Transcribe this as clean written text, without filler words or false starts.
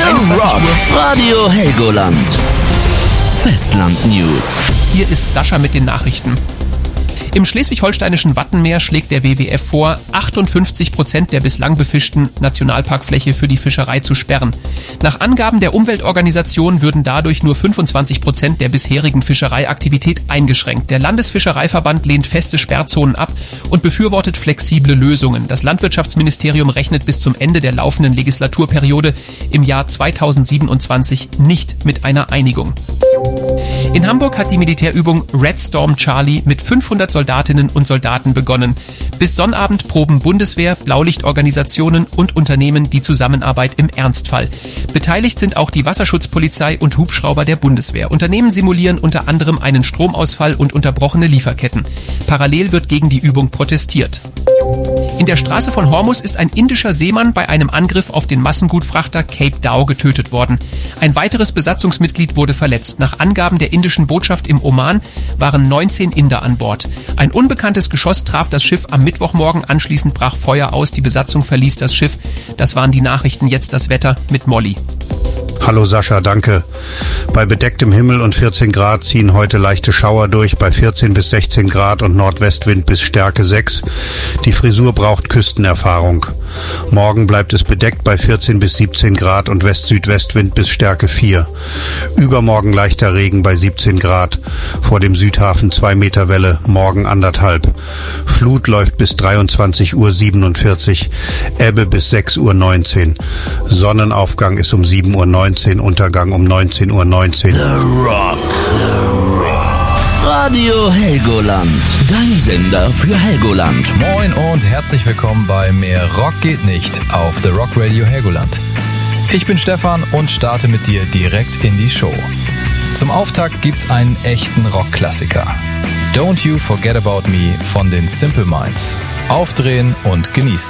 21 Uhr. Radio Helgoland. Festland News. Hier ist Sascha mit den Nachrichten. Im schleswig-holsteinischen Wattenmeer schlägt der WWF vor, 58% der bislang befischten Nationalparkfläche für die Fischerei zu sperren. Nach Angaben der Umweltorganisation würden dadurch nur 25% der bisherigen Fischereiaktivität eingeschränkt. Der Landesfischereiverband lehnt feste Sperrzonen ab und befürwortet flexible Lösungen. Das Landwirtschaftsministerium rechnet bis zum Ende der laufenden Legislaturperiode im Jahr 2027 nicht mit einer Einigung. In Hamburg hat die Militärübung Red Storm Charlie mit 500 Soldatinnen und Soldaten begonnen. Bis Sonnabend proben Bundeswehr, Blaulichtorganisationen und Unternehmen die Zusammenarbeit im Ernstfall. Beteiligt sind auch die Wasserschutzpolizei und Hubschrauber der Bundeswehr. Unternehmen simulieren unter anderem einen Stromausfall und unterbrochene Lieferketten. Parallel wird gegen die Übung protestiert. In der Straße von Hormuz ist ein indischer Seemann bei einem Angriff auf den Massengutfrachter Cape Dao getötet worden. Ein weiteres Besatzungsmitglied wurde verletzt. Nach Angaben der indischen Botschaft im Oman waren 19 Inder an Bord. Ein unbekanntes Geschoss traf das Schiff am Mittwochmorgen. Anschließend brach Feuer aus. Die Besatzung verließ das Schiff. Das waren die Nachrichten. Jetzt das Wetter mit Molly. Hallo Sascha, danke. Bei bedecktem Himmel und 14 Grad ziehen heute leichte Schauer durch, bei 14 bis 16 Grad und Nordwestwind bis Stärke 6. Die Frisur braucht Küstenerfahrung. Morgen bleibt es bedeckt bei 14 bis 17 Grad und West-Südwestwind bis Stärke 4. Übermorgen leichter Regen bei 17 Grad. Vor dem Südhafen 2 Meter Welle, morgen 1,5. Flut läuft bis 23:47 Uhr, Ebbe bis 6:19 Uhr. Sonnenaufgang ist um 7:19 Uhr, Untergang um 19:19 Uhr. The Rock. Radio Helgoland. Dein Sender für Helgoland. Moin und herzlich willkommen bei Mehr Rock geht nicht auf The Rock Radio Helgoland. Ich bin Stefan und starte mit dir direkt in die Show. Zum Auftakt gibt's einen echten Rockklassiker. Don't You Forget About Me von den Simple Minds. Aufdrehen und genießen.